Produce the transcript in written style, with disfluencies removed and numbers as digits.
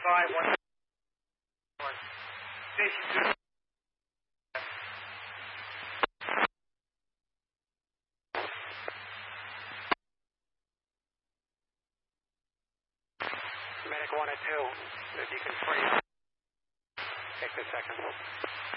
Station 2. Medic 1 at 2, if you can free up, take the second.